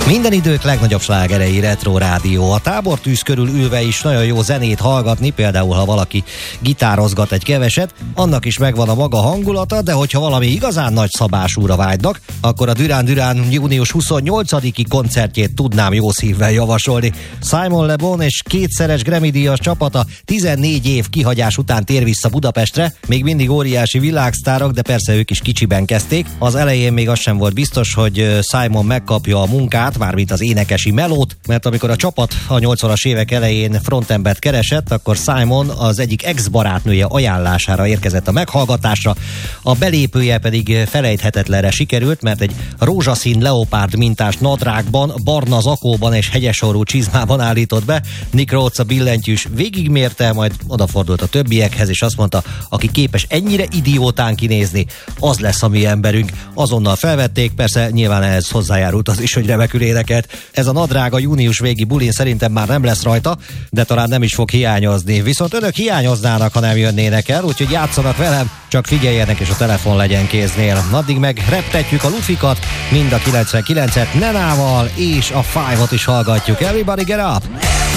Minden idők legnagyobb slágerei Retro Rádió. A tábortűz körül ülve is nagyon jó zenét hallgatni, például ha valaki gitározgat egy keveset, annak is megvan a maga hangulata, de hogyha valami igazán nagy szabásúra vágynak, akkor a Duran Duran június 28-i koncertjét tudnám jó szívvel javasolni. Simon Le Bon és kétszeres Grammy-díjas csapata 14 év kihagyás után tér vissza Budapestre, még mindig óriási világsztárok, de persze ők is kicsiben kezdték. Az elején még az sem volt biztos, hogy Simon megkapja a munkát, mármint az énekesi melót, mert amikor a csapat a 80-as évek elején frontembert keresett, akkor Simon az egyik ex-barátnője ajánlására érkezett a meghallgatásra, a belépője pedig felejthetetlenre sikerült, mert egy rózsaszín leopárd mintás nadrágban, barna zakóban és hegyesorú csizmában állított be. Nick Rhodes, a billentyűs végigmérte, majd odafordult a többiekhez, és azt mondta, aki képes ennyire idiótán kinézni, az lesz a mi emberünk. Azonnal felvették, persze nyilván ehhez hozzájárult az is, hogy remekül énekelt. Ez a nadrág a június végi bulin szerintem már nem lesz rajta, de talán nem is fog hiányozni. Viszont önök hiányoznának, ha nem jönnének el, úgyhogy játszanak velem, csak figyeljenek, és a telefon legyen kéznél. Addig meg reptetjük a lufikat, mind a 99-et Nenával, és a Five-ot is hallgatjuk. Everybody get up!